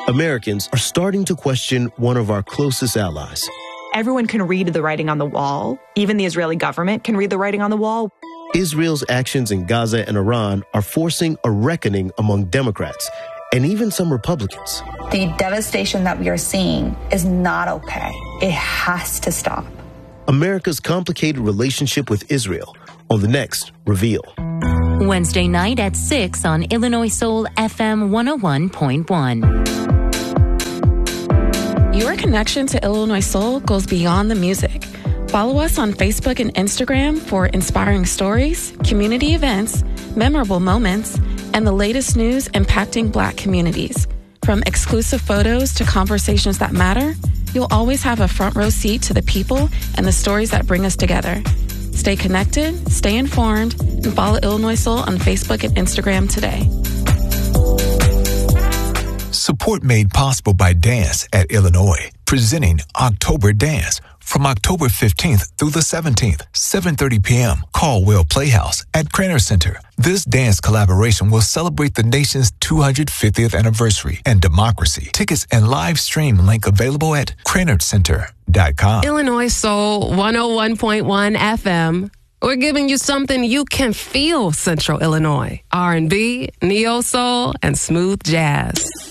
Americans are starting to question one of our closest allies. Everyone can read the writing on the wall. Even the Israeli government can read the writing on the wall. Israel's actions in Gaza and Iran are forcing a reckoning among Democrats and even some Republicans. The devastation that we are seeing is not okay. It has to stop. America's complicated relationship with Israel on the next Reveal. Wednesday night at 6 on Illinois Soul FM 101.1. Your connection to Illinois Soul goes beyond the music. Follow us on Facebook and Instagram for inspiring stories, community events, memorable moments, and the latest news impacting Black communities. From exclusive photos to conversations that matter, you'll always have a front row seat to the people and the stories that bring us together. Stay connected, stay informed, and follow Illinois Soul on Facebook and Instagram today. Support made possible by Dance at Illinois, presenting October Dance from October 15th through the 17th, 7:30 p.m. Caldwell Playhouse at Craner Center. This dance collaboration will celebrate the nation's 250th anniversary and democracy. Tickets and live stream link available at cranercenter.com. Illinois Soul 101.1 FM. We're giving you something you can feel, Central Illinois. R&B, neo soul, and smooth jazz.